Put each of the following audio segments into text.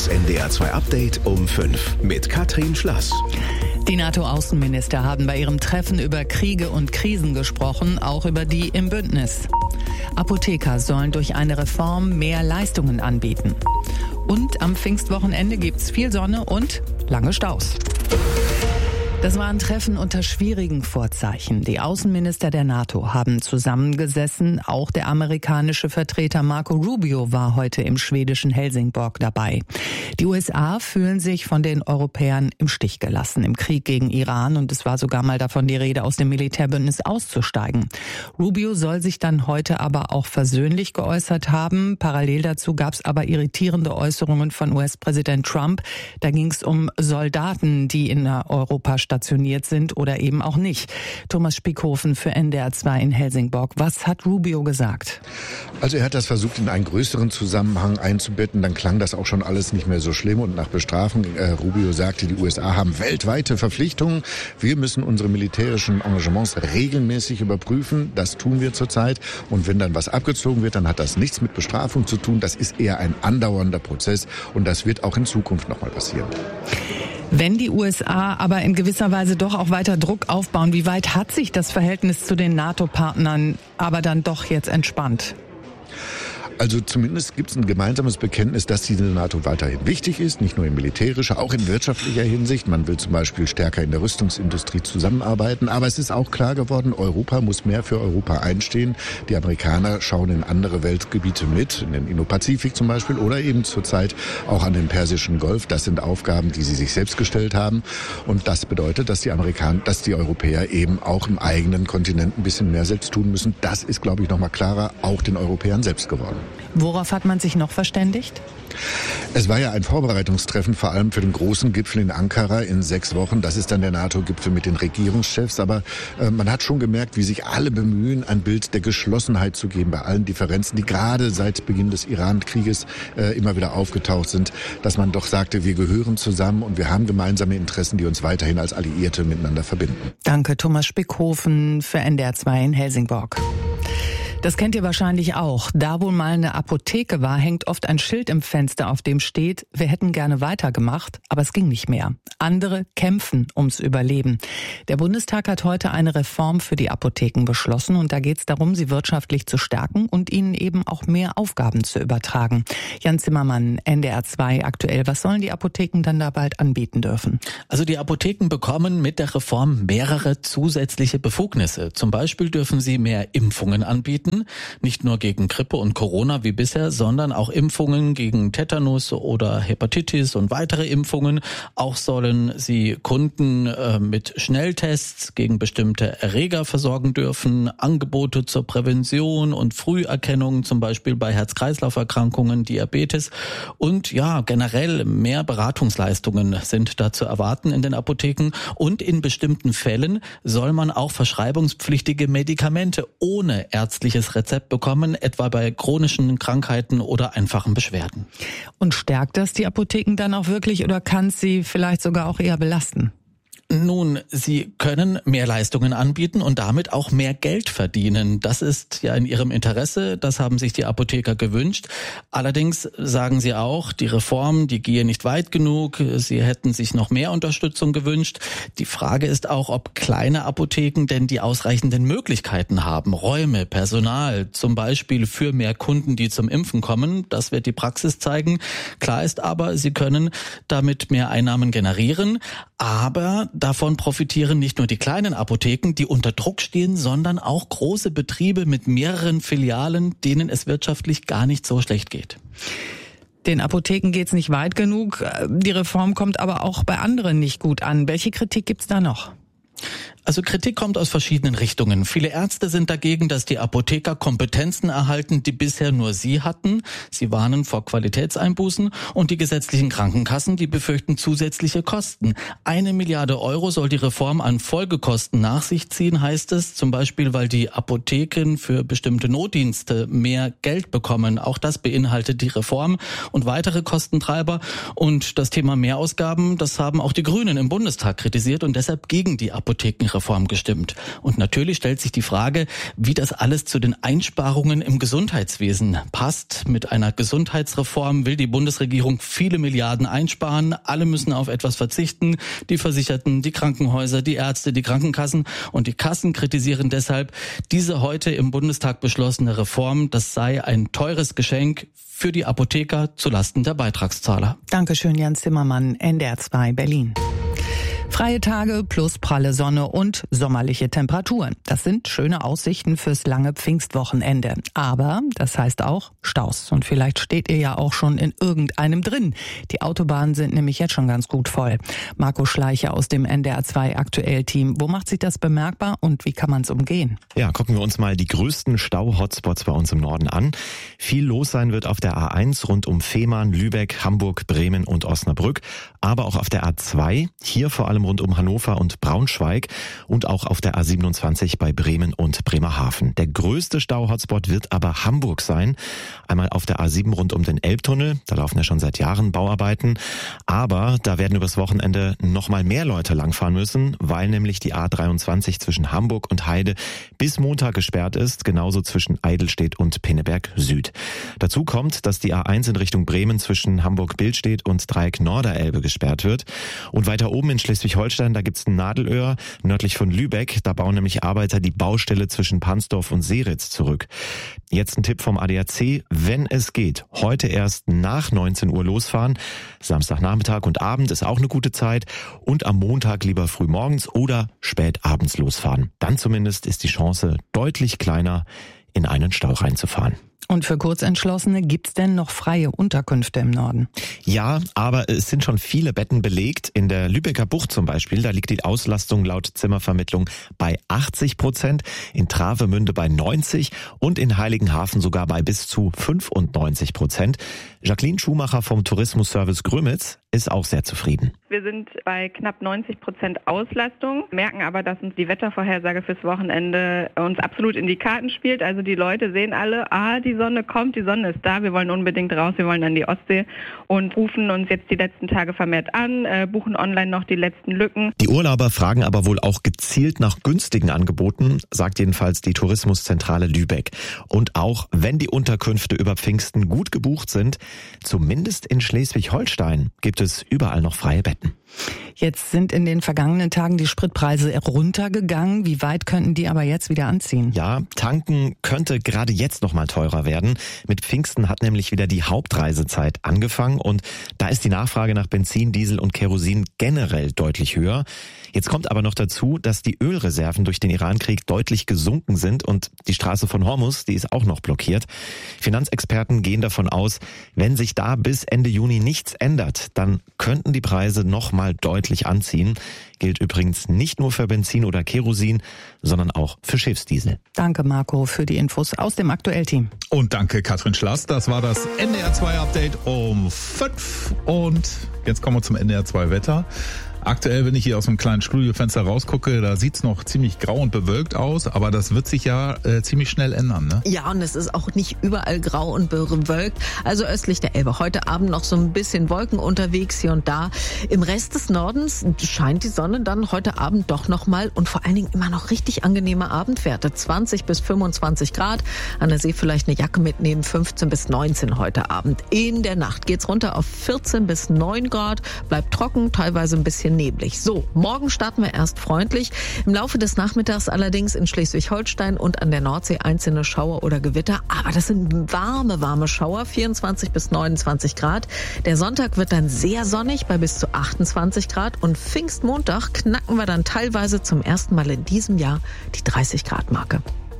Das NDR2 Update um 5 mit Katrin Schlass. Die NATO-Außenminister haben bei ihrem Treffen über Kriege und Krisen gesprochen, auch über die im Bündnis. Apotheker sollen durch eine Reform mehr Leistungen anbieten. Und am Pfingstwochenende gibt's viel Sonne und lange Staus. Das war ein Treffen unter schwierigen Vorzeichen. Die Außenminister der NATO haben zusammengesessen. Auch der amerikanische Vertreter Marco Rubio war heute im schwedischen Helsingborg dabei. Die USA fühlen sich von den Europäern im Stich gelassen im Krieg gegen Iran. Und es war sogar mal davon die Rede, aus dem Militärbündnis auszusteigen. Rubio soll sich dann heute aber auch versöhnlich geäußert haben. Parallel dazu gab es aber irritierende Äußerungen von US-Präsident Trump. Da ging es um Soldaten, die in Europa stationiert sind oder eben auch nicht. Thomas Spiekhofen für NDR2 in Helsingborg. Was hat Rubio gesagt? Also er hat das versucht, in einen größeren Zusammenhang einzubetten. Dann klang das auch schon alles nicht mehr so schlimm und nach Bestrafung. Rubio sagte, die USA haben weltweite Verpflichtungen. Wir müssen unsere militärischen Engagements regelmäßig überprüfen. Das tun wir zurzeit. Und wenn dann was abgezogen wird, dann hat das nichts mit Bestrafung zu tun. Das ist eher ein andauernder Prozess. Und das wird auch in Zukunft nochmal passieren. Wenn die USA aber in gewisser Weise doch auch weiter Druck aufbauen, wie weit hat sich das Verhältnis zu den NATO-Partnern aber dann doch jetzt entspannt? Also zumindest gibt es ein gemeinsames Bekenntnis, dass die NATO weiterhin wichtig ist, nicht nur in militärischer, auch in wirtschaftlicher Hinsicht. Man will zum Beispiel stärker in der Rüstungsindustrie zusammenarbeiten. Aber es ist auch klar geworden, Europa muss mehr für Europa einstehen. Die Amerikaner schauen in andere Weltgebiete mit, in den Indo-Pazifik zum Beispiel oder eben zurzeit auch an den Persischen Golf. Das sind Aufgaben, die sie sich selbst gestellt haben. Und das bedeutet, dass die Europäer eben auch im eigenen Kontinent ein bisschen mehr selbst tun müssen. Das ist, glaube ich, nochmal klarer auch den Europäern selbst geworden. Worauf hat man sich noch verständigt? Es war ja ein Vorbereitungstreffen, vor allem für den großen Gipfel in Ankara in 6 Wochen. Das ist dann der NATO-Gipfel mit den Regierungschefs. Aber man hat schon gemerkt, wie sich alle bemühen, ein Bild der Geschlossenheit zu geben bei allen Differenzen, die gerade seit Beginn des Iran-Krieges immer wieder aufgetaucht sind. Dass man doch sagte, wir gehören zusammen und wir haben gemeinsame Interessen, die uns weiterhin als Alliierte miteinander verbinden. Danke, Thomas Spiekhofen für NDR2 in Helsingborg. Das kennt ihr wahrscheinlich auch. Da, wo mal eine Apotheke war, hängt oft ein Schild im Fenster, auf dem steht, wir hätten gerne weitergemacht, aber es ging nicht mehr. Andere kämpfen ums Überleben. Der Bundestag hat heute eine Reform für die Apotheken beschlossen und da geht es darum, sie wirtschaftlich zu stärken und ihnen eben auch mehr Aufgaben zu übertragen. Jan Zimmermann, NDR2 aktuell. Was sollen die Apotheken dann da bald anbieten dürfen? Also die Apotheken bekommen mit der Reform mehrere zusätzliche Befugnisse. Zum Beispiel dürfen sie mehr Impfungen anbieten. Nicht nur gegen Grippe und Corona wie bisher, sondern auch Impfungen gegen Tetanus oder Hepatitis und weitere Impfungen. Auch sollen sie Kunden mit Schnelltests gegen bestimmte Erreger versorgen dürfen, Angebote zur Prävention und Früherkennung, zum Beispiel bei Herz-Kreislauf-Erkrankungen, Diabetes und ja, generell mehr Beratungsleistungen sind da zu erwarten in den Apotheken und in bestimmten Fällen soll man auch verschreibungspflichtige Medikamente ohne ärztliches Rezept bekommen, etwa bei chronischen Krankheiten oder einfachen Beschwerden. Und stärkt das die Apotheken dann auch wirklich oder kann es sie vielleicht sogar auch eher belasten? Nun, sie können mehr Leistungen anbieten und damit auch mehr Geld verdienen. Das ist ja in ihrem Interesse, das haben sich die Apotheker gewünscht. Allerdings sagen sie auch, die Reform, die gehe nicht weit genug, sie hätten sich noch mehr Unterstützung gewünscht. Die Frage ist auch, ob kleine Apotheken denn die ausreichenden Möglichkeiten haben, Räume, Personal, zum Beispiel für mehr Kunden, die zum Impfen kommen. Das wird die Praxis zeigen. Klar ist aber, sie können damit mehr Einnahmen generieren, aber davon profitieren nicht nur die kleinen Apotheken, die unter Druck stehen, sondern auch große Betriebe mit mehreren Filialen, denen es wirtschaftlich gar nicht so schlecht geht. Den Apotheken geht's nicht weit genug. Die Reform kommt aber auch bei anderen nicht gut an. Welche Kritik gibt's da noch? Also Kritik kommt aus verschiedenen Richtungen. Viele Ärzte sind dagegen, dass die Apotheker Kompetenzen erhalten, die bisher nur sie hatten. Sie warnen vor Qualitätseinbußen und die gesetzlichen Krankenkassen, die befürchten zusätzliche Kosten. 1 Milliarde Euro soll die Reform an Folgekosten nach sich ziehen, heißt es. Zum Beispiel, weil die Apotheken für bestimmte Notdienste mehr Geld bekommen. Auch das beinhaltet die Reform und weitere Kostentreiber. Und das Thema Mehrausgaben, das haben auch die Grünen im Bundestag kritisiert und deshalb gegen die Apotheken Apothekenreform gestimmt. Und natürlich stellt sich die Frage, wie das alles zu den Einsparungen im Gesundheitswesen passt. Mit einer Gesundheitsreform will die Bundesregierung viele Milliarden einsparen. Alle müssen auf etwas verzichten. Die Versicherten, die Krankenhäuser, die Ärzte, die Krankenkassen. Und die Kassen kritisieren deshalb diese heute im Bundestag beschlossene Reform. Das sei ein teures Geschenk für die Apotheker zulasten der Beitragszahler. Dankeschön, Jan Zimmermann, NDR 2 Berlin. Freie Tage plus pralle Sonne und sommerliche Temperaturen. Das sind schöne Aussichten fürs lange Pfingstwochenende. Aber das heißt auch Staus. Und vielleicht steht ihr ja auch schon in irgendeinem drin. Die Autobahnen sind nämlich jetzt schon ganz gut voll. Marco Schleicher aus dem NDR 2 Aktuell-Team. Wo macht sich das bemerkbar und wie kann man es umgehen? Ja, gucken wir uns mal die größten Stau-Hotspots bei uns im Norden an. Viel los sein wird auf der A1 rund um Fehmarn, Lübeck, Hamburg, Bremen und Osnabrück. Aber auch auf der A2, hier vor allem rund um Hannover und Braunschweig und auch auf der A27 bei Bremen und Bremerhaven. Der größte Stau-Hotspot wird aber Hamburg sein. Einmal auf der A7 rund um den Elbtunnel, da laufen ja schon seit Jahren Bauarbeiten. Aber da werden übers Wochenende noch mal mehr Leute langfahren müssen, weil nämlich die A23 zwischen Hamburg und Heide bis Montag gesperrt ist, genauso zwischen Eidelstedt und Pinneberg Süd. Dazu kommt, dass die A1 in Richtung Bremen zwischen Hamburg-Billstedt und Dreieck Norderelbe gesperrt wird. Und weiter oben in Schleswig-Holstein, da gibt's ein Nadelöhr, nördlich von Lübeck. Da bauen nämlich Arbeiter die Baustelle zwischen Pansdorf und Seritz zurück. Jetzt ein Tipp vom ADAC, wenn es geht, heute erst nach 19 Uhr losfahren. Samstagnachmittag und Abend ist auch eine gute Zeit. Und am Montag lieber früh morgens oder spät abends losfahren. Dann zumindest ist die Chance deutlich kleiner, in einen Stau reinzufahren. Und für Kurzentschlossene gibt's denn noch freie Unterkünfte im Norden? Ja, aber es sind schon viele Betten belegt. In der Lübecker Bucht zum Beispiel, da liegt die Auslastung laut Zimmervermittlung bei 80%, in Travemünde bei 90% und in Heiligenhafen sogar bei bis zu 95%. Jacqueline Schumacher vom Tourismusservice Grömitz ist auch sehr zufrieden. Wir sind bei knapp 90% Auslastung, merken aber, dass uns die Wettervorhersage fürs Wochenende uns absolut in die Karten spielt. Also die Leute sehen alle, die Sonne kommt, die Sonne ist da, wir wollen unbedingt raus, wir wollen an die Ostsee und rufen uns jetzt die letzten Tage vermehrt an, buchen online noch die letzten Lücken. Die Urlauber fragen aber wohl auch gezielt nach günstigen Angeboten, sagt jedenfalls die Tourismuszentrale Lübeck. Und auch wenn die Unterkünfte über Pfingsten gut gebucht sind, zumindest in Schleswig-Holstein gibt es überall noch freie Betten. Jetzt sind in den vergangenen Tagen die Spritpreise runtergegangen. Wie weit könnten die aber jetzt wieder anziehen? Ja, tanken könnte gerade jetzt noch mal teurer werden. Mit Pfingsten hat nämlich wieder die Hauptreisezeit angefangen und da ist die Nachfrage nach Benzin, Diesel und Kerosin generell deutlich höher. Jetzt kommt aber noch dazu, dass die Ölreserven durch den Irankrieg deutlich gesunken sind und die Straße von Hormuz, die ist auch noch blockiert. Finanzexperten gehen davon aus, wenn sich da bis Ende Juni nichts ändert, dann könnten die Preise noch mal deutlich anziehen. Gilt übrigens nicht nur für Benzin oder Kerosin, sondern auch für Schiffsdiesel. Danke, Marco, für die Infos aus dem Aktuell-Team. Und danke, Katrin Schlass. Das war das NDR 2 Update um 5. Und jetzt kommen wir zum NDR 2 Wetter. Aktuell, wenn ich hier aus einem kleinen Studiofenster rausgucke, da sieht's noch ziemlich grau und bewölkt aus, aber das wird sich ja ziemlich schnell ändern, ne? Ja, und es ist auch nicht überall grau und bewölkt. Also östlich der Elbe heute Abend noch so ein bisschen Wolken unterwegs hier und da. Im Rest des Nordens scheint die Sonne dann heute Abend doch nochmal und vor allen Dingen immer noch richtig angenehme Abendwerte. 20 bis 25 Grad. An der See vielleicht eine Jacke mitnehmen. 15 bis 19 heute Abend. In der Nacht geht's runter auf 14 bis 9 Grad. Bleibt trocken, teilweise ein bisschen neblig. So, morgen starten wir erst freundlich. Im Laufe des Nachmittags allerdings in Schleswig-Holstein und an der Nordsee einzelne Schauer oder Gewitter. Aber das sind warme Schauer, 24 bis 29 Grad. Der Sonntag wird dann sehr sonnig bei bis zu 28 Grad. Und Pfingstmontag knacken wir dann teilweise zum ersten Mal in diesem Jahr die 30 Grad Marke.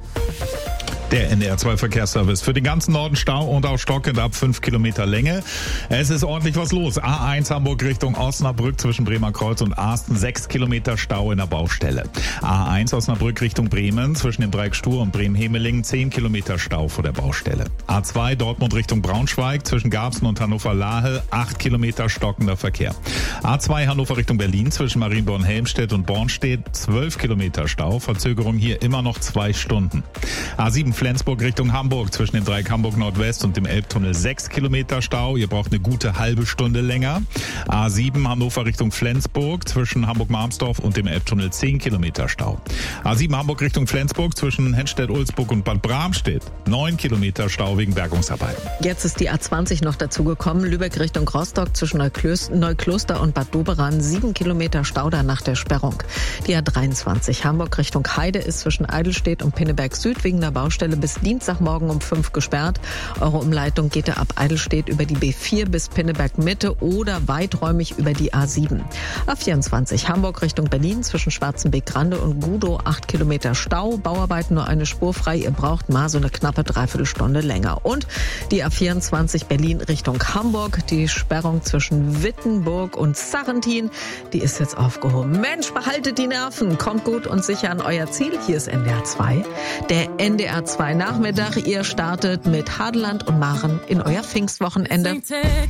Der NDR 2 Verkehrsservice. Für den ganzen Norden Stau und auch stockend ab 5 Kilometer Länge. Es ist ordentlich was los. A1 Hamburg Richtung Osnabrück zwischen Bremerkreuz und Asten. 6 Kilometer Stau in der Baustelle. A1 Osnabrück Richtung Bremen zwischen dem Dreieck Stur und Bremen-Hemelingen. 10 Kilometer Stau vor der Baustelle. A2 Dortmund Richtung Braunschweig zwischen Garbsen und Hannover-Lahe. 8 Kilometer stockender Verkehr. A2 Hannover Richtung Berlin zwischen Marienborn-Helmstedt und Bornstedt. 12 Kilometer Stau. Verzögerung hier immer noch 2 Stunden. A7 Flensburg Richtung Hamburg. Zwischen dem Dreieck Hamburg Nordwest und dem Elbtunnel 6 Kilometer Stau. Ihr braucht eine gute halbe Stunde länger. A7 Hannover Richtung Flensburg. Zwischen Hamburg-Marmsdorf und dem Elbtunnel 10 Kilometer Stau. A7 Hamburg Richtung Flensburg. Zwischen Henstedt-Ulzburg und Bad Bramstedt 9 Kilometer Stau wegen Bergungsarbeiten. Jetzt ist die A20 noch dazugekommen. Lübeck Richtung Rostock zwischen Neukloster und Bad Doberan 7 Kilometer Stau da nach der Sperrung. Die A23 Hamburg Richtung Heide ist zwischen Eidelstedt und Pinneberg Süd wegen der Baustelle bis Dienstagmorgen um 5 gesperrt. Eure Umleitung geht ab Eidelstedt über die B4 bis Pinneberg Mitte oder weiträumig über die A7. A24 Hamburg Richtung Berlin zwischen Schwarzenbeek-Grande und Gudow 8 Kilometer Stau. Bauarbeiten nur eine Spur frei. Ihr braucht mal so eine knappe Dreiviertelstunde länger. Und die A24 Berlin Richtung Hamburg. Die Sperrung zwischen Wittenburg und Sarrentin, die ist jetzt aufgehoben. Mensch, behaltet die Nerven. Kommt gut und sicher an euer Ziel. Hier ist NDR 2. Der NDR 2 Nachmittag. Ihr startet mit Hadeland und Maren in euer Pfingstwochenende.